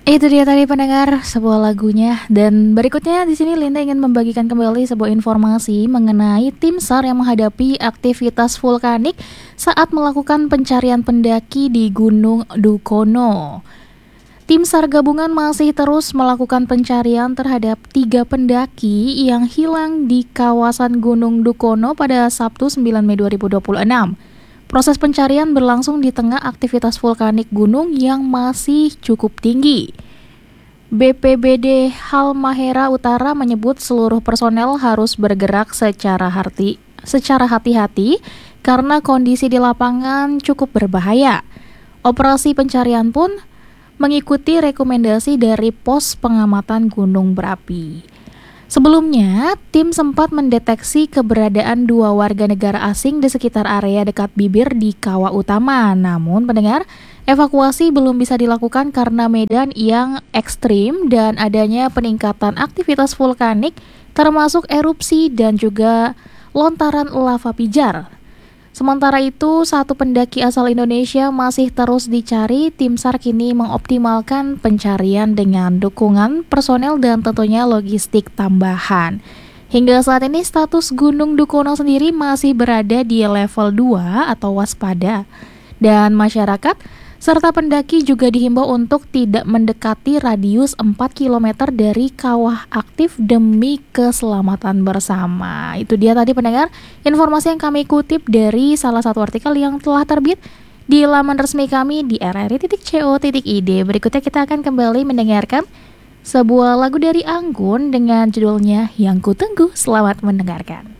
Itu dia tadi pendengar sebuah lagunya, dan berikutnya di sini Linda ingin membagikan kembali sebuah informasi mengenai tim SAR yang menghadapi aktivitas vulkanik saat melakukan pencarian pendaki di Gunung Dukono. Tim SAR gabungan masih terus melakukan pencarian terhadap 3 pendaki yang hilang di kawasan Gunung Dukono pada Sabtu 9 Mei 2026. Proses pencarian berlangsung di tengah aktivitas vulkanik gunung yang masih cukup tinggi. BPBD Halmahera Utara menyebut seluruh personel harus bergerak secara hati-hati karena kondisi di lapangan cukup berbahaya. Operasi pencarian pun mengikuti rekomendasi dari pos pengamatan gunung berapi. Sebelumnya, tim sempat mendeteksi keberadaan 2 warga negara asing di sekitar area dekat bibir di kawah utama. Namun, pendengar, evakuasi belum bisa dilakukan karena medan yang ekstrim dan adanya peningkatan aktivitas vulkanik termasuk erupsi dan juga lontaran lava pijar. Sementara itu, 1 pendaki asal Indonesia masih terus dicari. Tim SAR kini mengoptimalkan pencarian dengan dukungan personel dan tentunya logistik tambahan. Hingga saat ini status Gunung Dukono sendiri masih berada di level 2 atau waspada. Dan masyarakat serta pendaki juga dihimbau untuk tidak mendekati radius 4 km dari kawah aktif demi keselamatan bersama. Itu dia tadi pendengar, informasi yang kami kutip dari salah satu artikel yang telah terbit di laman resmi kami di rri.co.id. Berikutnya kita akan kembali mendengarkan sebuah lagu dari Anggun dengan judulnya Yang Kutunggu. Selamat mendengarkan.